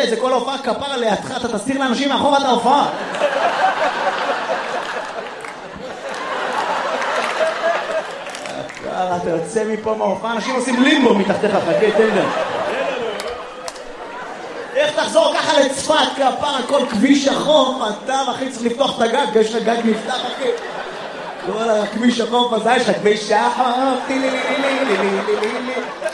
את זה כל ההופעה כפרה לידך, אתה תסתיר לאנשים מאחור את ההופעה. אתה יוצא מפה מההופעה, אנשים עושים לימבו מתחתיך, חכה, תן להם. איך תחזור ככה לצפת, כפרה, כל כביש החוף, אתה אחי צריך לפתוח את הגג, יש לך גג נפתח, אחי. כל הכביש החוף הזה, יש לך כביש החוף,